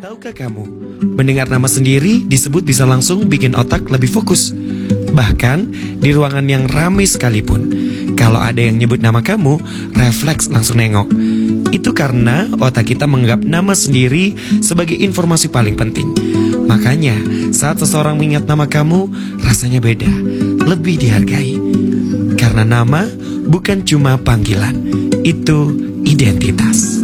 Tahukah kamu, mendengar nama sendiri disebut bisa langsung bikin otak lebih fokus. Bahkan di ruangan yang ramai sekalipun, kalau ada yang nyebut nama kamu, refleks langsung nengok. Itu karena otak kita menganggap nama sendiri sebagai informasi paling penting. Makanya saat seseorang mengingat nama kamu, rasanya beda, lebih dihargai. Karena nama bukan cuma panggilan, itu identitas.